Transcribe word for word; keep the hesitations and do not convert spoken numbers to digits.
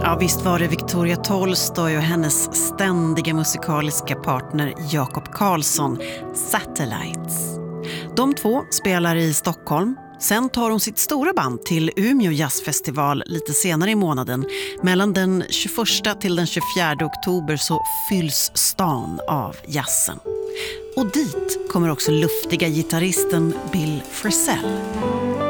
Ja, visst var det Victoria Tolstoy och hennes ständiga musikaliska partner Jakob Karlsson, Satellites. De två spelar i Stockholm. Sen tar hon sitt stora band till Umeå jazzfestival lite senare i månaden. Mellan den tjugoförsta till den tjugofjärde oktober så fylls stan av jazzen. Och dit kommer också luftiga gitarristen Bill Frisell.